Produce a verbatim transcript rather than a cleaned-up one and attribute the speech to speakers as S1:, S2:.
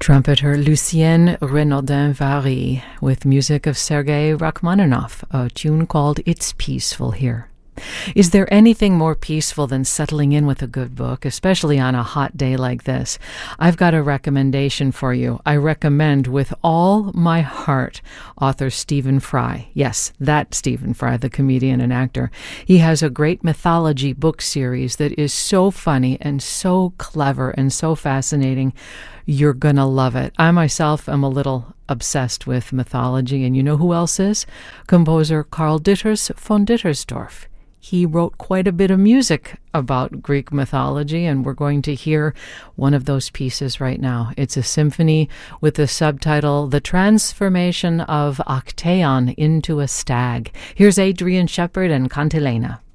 S1: Trumpeter Lucien Renaudin-Vary with music of Sergei Rachmaninoff, a tune called It's Peaceful Here. Is there anything more peaceful than settling in with a good book, especially on a hot day like this? I've got a recommendation for you. I recommend with all my heart author Stephen Fry. Yes, that Stephen Fry, the comedian and actor. He has a great mythology book series that is so funny and so clever and so fascinating. You're going to love it. I myself am a little obsessed with mythology, and you know who else is? Composer Karl Ditters von Dittersdorf. He wrote quite a bit of music about Greek mythology, and we're going to hear one of those pieces right now. It's a symphony with the subtitle, The Transformation of Actaeon into a Stag. Here's Adrian Shepard and Cantilena.